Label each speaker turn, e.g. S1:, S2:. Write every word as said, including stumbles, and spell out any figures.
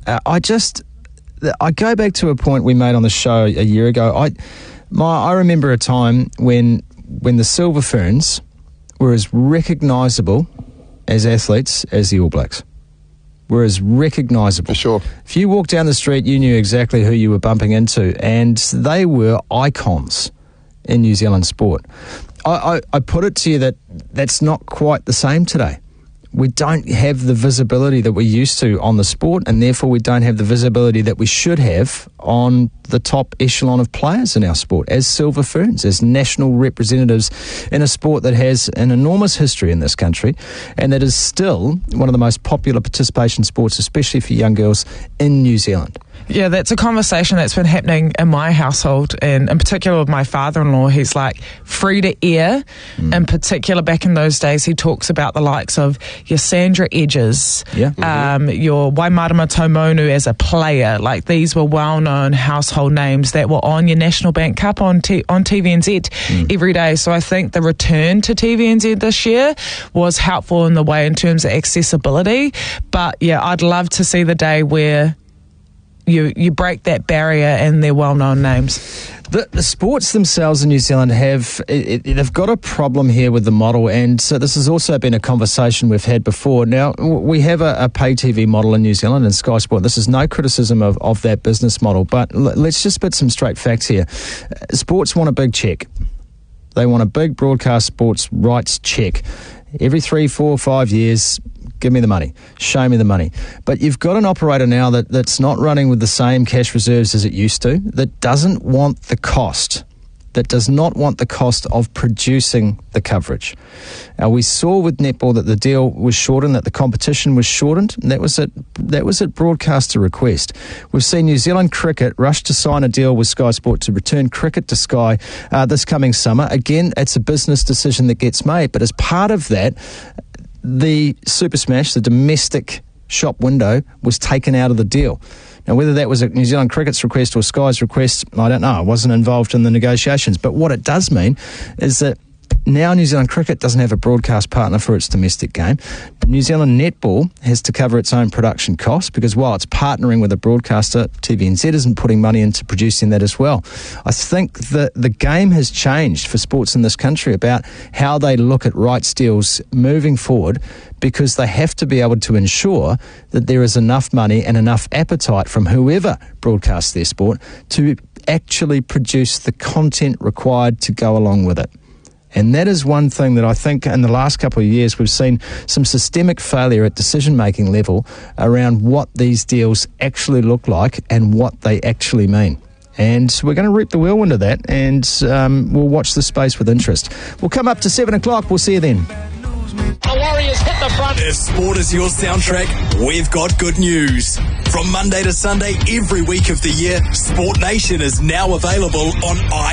S1: uh, I just, I go back to a point we made on the show a year ago. I, my, I remember a time when when the Silver Ferns were as recognisable as athletes as the All Blacks. Were as recognisable.
S2: For sure.
S1: If you walked down the street, you knew exactly who you were bumping into, and they were icons in New Zealand sport. I, I, I put it to you that that's not quite the same today. We don't have the visibility that we used to on the sport, and therefore we don't have the visibility that we should have on the top echelon of players in our sport as Silver Ferns, as national representatives in a sport that has an enormous history in this country and that is still one of the most popular participation sports, especially for young girls in New Zealand.
S3: Yeah, that's a conversation that's been happening in my household, and in particular with my father-in-law. He's like free to air. Mm. In particular, back in those days, he talks about the likes of your Sandra Edges,
S1: yeah.
S3: um, mm-hmm. your Waimarama Tomonu as a player. Like, these were well-known household names that were on your National Bank Cup on T- on T V N Z mm. every day. So I think the return to T V N Z this year was helpful in the way in terms of accessibility. But yeah, I'd love to see the day where You you break that barrier and they're well-known names.
S1: The, the sports themselves in New Zealand have, it, it, they've got a problem here with the model, and so this has also been a conversation we've had before. Now, we have a, a pay T V model in New Zealand and Sky Sport. This is no criticism of, of that business model, but l- let's just spit some straight facts here. Sports want a big check. They want a big broadcast sports rights check. Every three, four, five years, give me the money. Show me the money. But you've got an operator now that, that's not running with the same cash reserves as it used to, that doesn't want the cost, that does not want the cost of producing the coverage. Now, we saw with netball that the deal was shortened, that the competition was shortened, and that was at, that was at broadcaster request. We've seen New Zealand Cricket rush to sign a deal with Sky Sport to return cricket to Sky uh, this coming summer. Again, it's a business decision that gets made, but as part of that, the Super Smash, the domestic shop window, was taken out of the deal. Now, whether that was a New Zealand Cricket's request or Sky's request, I don't know. I wasn't involved in the negotiations. But what it does mean is that now New Zealand Cricket doesn't have a broadcast partner for its domestic game. New Zealand Netball has to cover its own production costs, because while it's partnering with a broadcaster, T V N Z isn't putting money into producing that as well. I think that the game has changed for sports in this country about how they look at rights deals moving forward, because they have to be able to ensure that there is enough money and enough appetite from whoever broadcasts their sport to actually produce the content required to go along with it. And that is one thing that I think in the last couple of years we've seen some systemic failure at decision-making level around what these deals actually look like and what they actually mean. And we're going to reap the whirlwind of that, and um, we'll watch the space with interest. We'll come up to seven o'clock. We'll see you then.
S4: The Warriors hit the front.
S5: If sport is your soundtrack, we've got good news. From Monday to Sunday, every week of the year, Sport Nation is now available on i